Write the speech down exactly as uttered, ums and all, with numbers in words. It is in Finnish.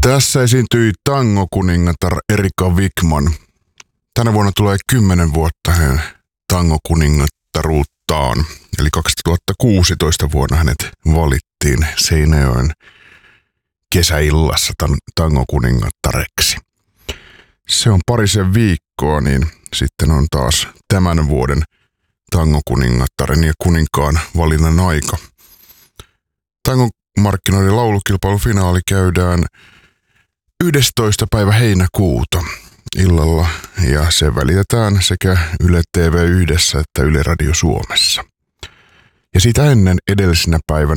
Tässä esiintyi tangokuningatar Erika Wikman. Tänä vuonna tulee kymmenen vuotta hänen tangokuningattaruuttaan. Eli kaksituhattakuusitoista vuonna hänet valittiin Seinäjoen kesäillassa tangokuningattareksi. Se on parisen viikkoa, niin sitten on taas tämän vuoden tangokuningattaren ja kuninkaan valinnan aika. Tangomarkkinoiden laulukilpailufinaali käydään yhdestoista päivä heinäkuuta illalla ja se välitetään sekä Yle T V yhdessä että Yle Radio Suomessa. Ja sitä ennen edellisenä päivänä